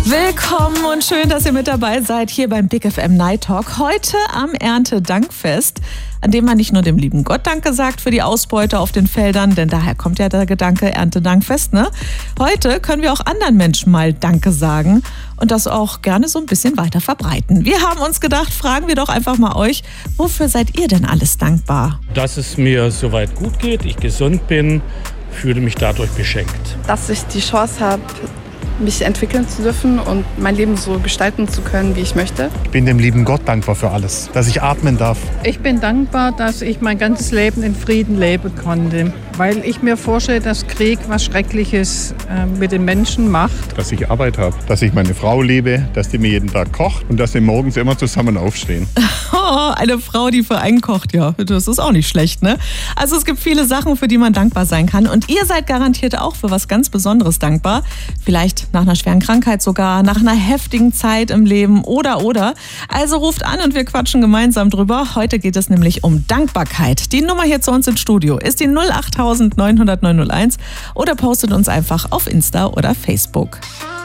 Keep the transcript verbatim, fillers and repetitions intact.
Willkommen und schön, dass ihr mit dabei seid hier beim Big F M Night Talk. Heute am Erntedankfest, an dem man nicht nur dem lieben Gott Danke sagt für die Ausbeute auf den Feldern, denn daher kommt ja der Gedanke Erntedankfest, ne? Heute können wir auch anderen Menschen mal Danke sagen und das auch gerne so ein bisschen weiter verbreiten. Wir haben uns gedacht, fragen wir doch einfach mal euch, wofür seid ihr denn alles dankbar? Dass es mir soweit gut geht, ich gesund bin, fühle mich dadurch beschenkt. Dass ich die Chance habe, mich entwickeln zu dürfen und mein Leben so gestalten zu können, wie ich möchte. Ich bin dem lieben Gott dankbar für alles, dass ich atmen darf. Ich bin dankbar, dass ich mein ganzes Leben in Frieden leben konnte, weil ich mir vorstelle, dass Krieg was Schreckliches äh, mit den Menschen macht. Dass ich Arbeit habe, dass ich meine Frau liebe, dass die mir jeden Tag kocht und dass wir morgens immer zusammen aufstehen. Oh, eine Frau, die für einen kocht, ja, das ist auch nicht schlecht, ne? Also es gibt viele Sachen, für die man dankbar sein kann und ihr seid garantiert auch für was ganz Besonderes dankbar. Vielleicht nach einer schweren Krankheit sogar, nach einer heftigen Zeit im Leben oder, oder. Also ruft an und wir quatschen gemeinsam drüber. Heute geht es nämlich um Dankbarkeit. Die Nummer hier zu uns ins Studio ist die null acht neun null null neun null eins oder postet uns einfach auf Insta oder Facebook.